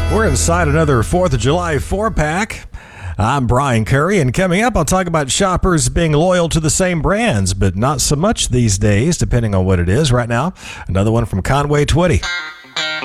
We're inside another 4th of July 4-pack. I'm Brian Curry, and coming up, I'll talk about shoppers being loyal to the same brands, but not so much these days, depending on what it is. Right now, another one from Conway Twitty.